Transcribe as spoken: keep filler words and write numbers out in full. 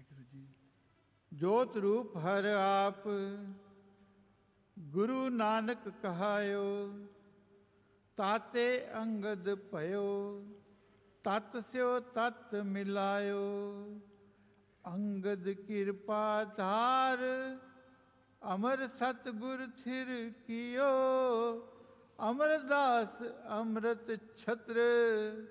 ਵਾਹਿਗੁਰੂ ਜੀ। ਜੋਤ ਰੂਪ ਹਰ ਆਪ, ਗੁਰੂ ਨਾਨਕ ਕਹਾਇਓ, ਤਾਤੇ ਅੰਗਦ ਭਇਓ, ਤਤ ਸਿਓ ਤਤ ਮਿਲਾਇਓ। ਅੰਗਦ ਕਿਰਪਾ ਧਾਰ, ਅਮਰ ਸਤਿਗੁਰ ਥਿਰ ਕੀਓ। ਅਮਰਦਾਸ ਅੰਮ੍ਰਿਤ ਛਤਰ,